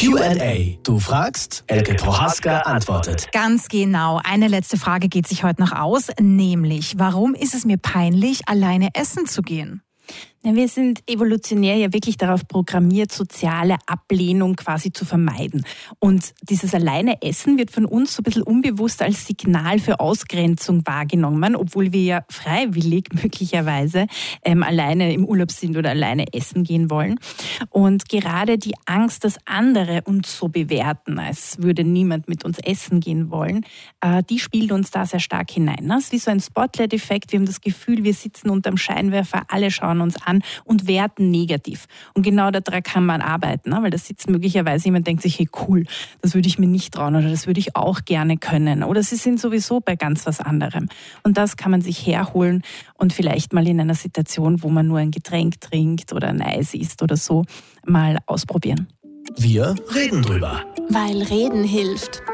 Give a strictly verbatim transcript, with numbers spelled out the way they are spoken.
Q and A. Du fragst, Elke Prohaska antwortet. Ganz genau. Eine letzte Frage geht sich heute noch aus, nämlich, warum ist es mir peinlich, alleine essen zu gehen? Ja, wir sind evolutionär ja wirklich darauf programmiert, soziale Ablehnung quasi zu vermeiden. Und dieses alleine Essen wird von uns so ein bisschen unbewusst als Signal für Ausgrenzung wahrgenommen, obwohl wir ja freiwillig möglicherweise ähm, alleine im Urlaub sind oder alleine essen gehen wollen. Und gerade die Angst, dass andere uns so bewerten, als würde niemand mit uns essen gehen wollen, äh, die spielt uns da sehr stark hinein. Das ist wie so ein Spotlight-Effekt. Wir haben das Gefühl, wir sitzen unterm Scheinwerfer, alle schauen uns an und werten negativ. Und genau daran kann man arbeiten, weil da sitzt möglicherweise jemand, denkt sich, hey cool, das würde ich mir nicht trauen oder das würde ich auch gerne können. Oder sie sind sowieso bei ganz was anderem. Und das kann man sich herholen und vielleicht mal in einer Situation, wo man nur ein Getränk trinkt oder ein Eis isst oder so, mal ausprobieren. Wir reden drüber. Weil Reden hilft.